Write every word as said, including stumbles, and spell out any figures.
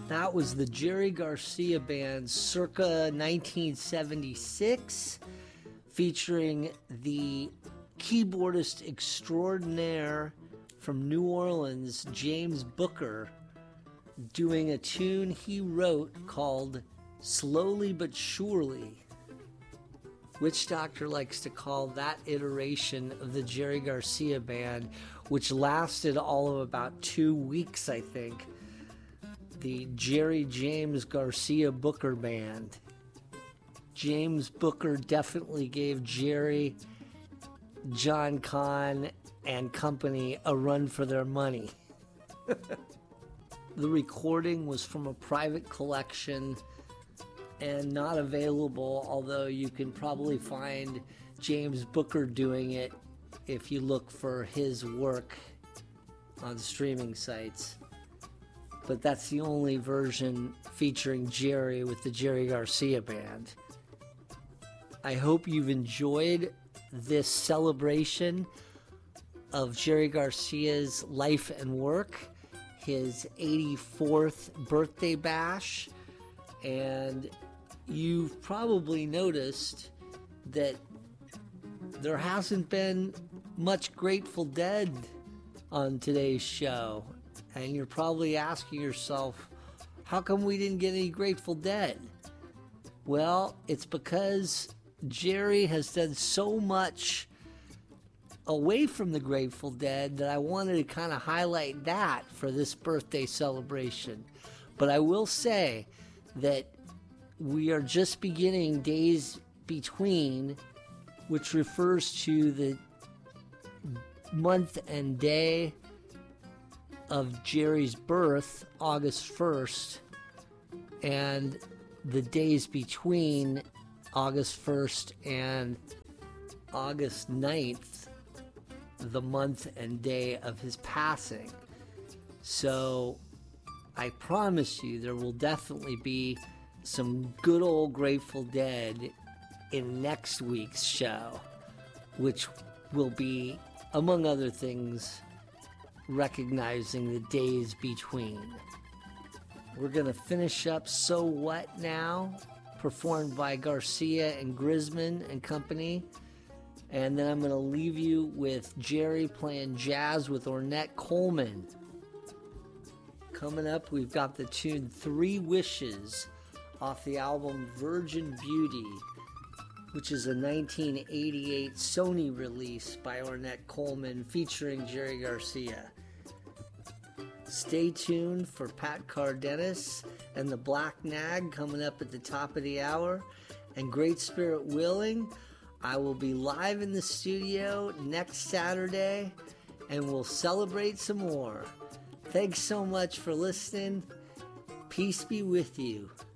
That was the Jerry Garcia Band circa nineteen seventy-six, featuring the keyboardist extraordinaire from New Orleans, James Booker, doing a tune he wrote called Slowly But Surely. Witch Doctor likes to call that iteration of the Jerry Garcia Band, which lasted all of about two weeks, I think, the Jerry James Garcia Booker Band. James Booker definitely gave Jerry, John Kahn, and company a run for their money. The recording was from a private collection and not available, although you can probably find James Booker doing it if you look for his work on streaming sites. But that's the only version featuring Jerry with the Jerry Garcia Band. I hope you've enjoyed this celebration of Jerry Garcia's life and work, his eighty-fourth birthday bash, and you've probably noticed that there hasn't been much Grateful Dead on today's show. And you're probably asking yourself, how come we didn't get any Grateful Dead? Well, it's because Jerry has done so much away from the Grateful Dead that I wanted to kind of highlight that for this birthday celebration. But I will say that we are just beginning Days Between, which refers to the month and day of Jerry's birth, August first, and the days between August first and August ninth, the month and day of his passing. So I promise you there will definitely be some good old Grateful Dead in next week's show, which will be, among other things, recognizing the days between. We're going to finish up So What Now, performed by Garcia and Grisman and company. And then I'm going to leave you with Jerry playing jazz with Ornette Coleman. Coming up, we've got the tune Three Wishes off the album Virgin Beauty, which is a nineteen eighty-eight Sony release by Ornette Coleman featuring Jerry Garcia. Stay tuned for Pat Cardenas and the Black Nag coming up at the top of the hour. And Great Spirit willing, I will be live in the studio next Saturday and we'll celebrate some more. Thanks so much for listening. Peace be with you.